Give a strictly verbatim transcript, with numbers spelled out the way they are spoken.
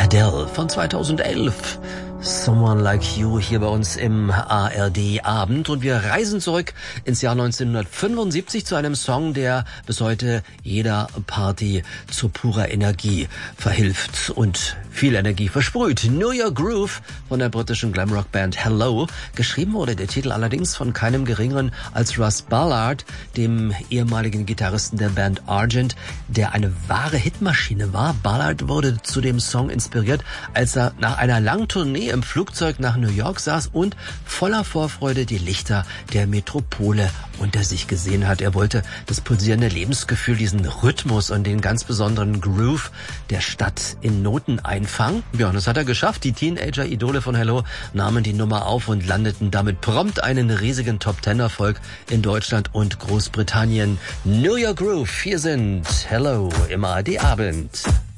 Adele von zweitausendelf. Someone Like You hier bei uns im A R D-Abend. Und wir reisen zurück ins Jahr neunzehnhundertfünfundsiebzig zu einem Song, der bis heute jeder Party zu purer Energie verhilft und viel Energie versprüht. Know Your Groove von der britischen Glamrock-Band Hello. Geschrieben wurde der Titel allerdings von keinem geringeren als Russ Ballard, dem ehemaligen Gitarristen der Band Argent, der eine wahre Hitmaschine war. Ballard wurde zu dem Song inspiriert, als er nach einer langen Tournee im Flugzeug nach New York saß und voller Vorfreude die Lichter der Metropole unter sich gesehen hat. Er wollte das pulsierende Lebensgefühl, diesen Rhythmus und den ganz besonderen Groove der Stadt in Noten einfangen. Ja, und das hat er geschafft. Die Teenager-Idole von Hello nahmen die Nummer auf und landeten damit prompt einen riesigen Top-Ten-Erfolg in Deutschland und Großbritannien. Know Your Groove, hier sind Hello im A R D-Abend.